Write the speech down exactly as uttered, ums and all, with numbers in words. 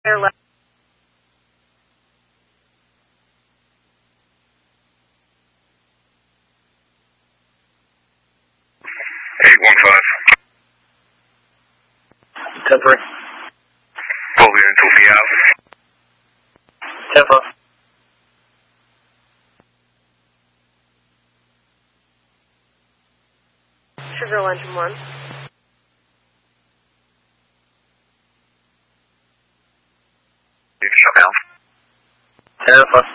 left. eight one five. Temporary. Fully until be out. Tempo. Sugar Lunch one. You shut down. Tempo.